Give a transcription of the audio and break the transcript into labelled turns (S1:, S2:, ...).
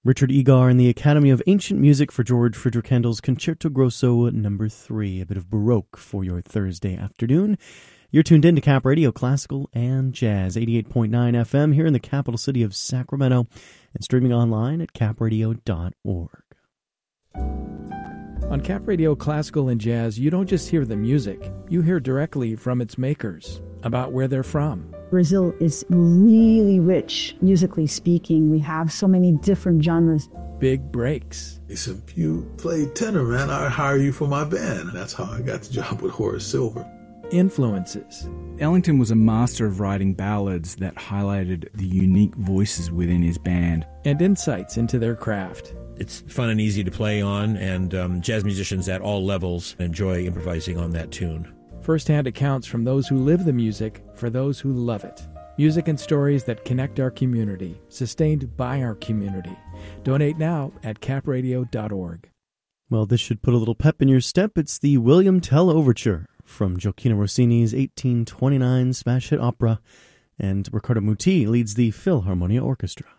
S1: Richard Egar and the Academy of Ancient Music for George Friedrich Handel's Concerto Grosso No. 3, a bit of Baroque for your Thursday afternoon. You're tuned in to Cap Radio Classical and Jazz, 88.9 FM here in the capital city of Sacramento, and streaming online at capradio.org.
S2: On Cap Radio Classical and Jazz, you don't just hear the music, you hear directly from its makers, about where they're from.
S3: Brazil is really rich, musically speaking. We have so many different genres.
S2: Big breaks.
S4: He said, if you play tenor, man, I'll hire you for my band. That's how I got the job with Horace Silver.
S2: Influences.
S5: Ellington was a master of writing ballads that highlighted the unique voices within his band.
S2: And insights into their craft.
S6: It's fun and easy to play on, and jazz musicians at all levels enjoy improvising on that tune.
S2: First-hand accounts from those who live the music for those who love it. Music and stories that connect our community, sustained by our community. Donate now at capradio.org.
S1: Well, this should put a little pep in your step. It's the William Tell Overture from Gioacchino Rossini's 1829 smash hit opera, and Riccardo Muti leads the Philharmonia Orchestra.